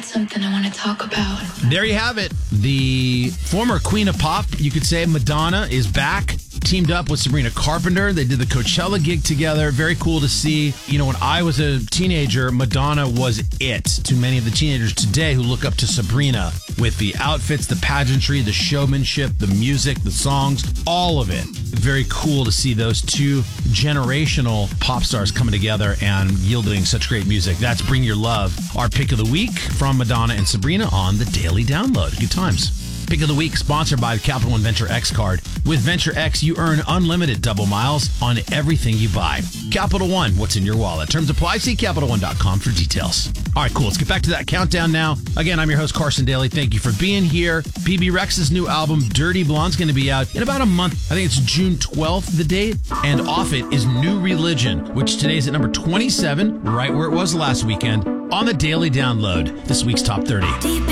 got something I want to talk about. There you have it. The former queen of pop, you could say, Madonna, is back. Teamed up with Sabrina Carpenter. They did the Coachella gig together. Very cool to see. You know, when I was a teenager, Madonna was it to many of the teenagers today who look up to Sabrina with the outfits, the pageantry, the showmanship, the music, the songs, all of it. Very cool to see those two generational pop stars coming together and yielding such great music. That's Bring Your Love, our pick of the week from Madonna and Sabrina on the Daily Download. Good times. Pick of the week sponsored by the Capital One Venture X card. With Venture X, you earn unlimited double miles on everything you buy. Capital One, what's in your wallet? Terms apply. See CapitalOne.com for details. All right, cool. Let's get back to that countdown now. Again, I'm your host, Carson Daly. Thank you for being here. PB Rex's new album, Dirty Blonde's going to be out in about a month. I think it's June 12th, the date. And off it is New Religion, which today's at number 27, right where it was last weekend, on the Daily Download. This week's Top 30.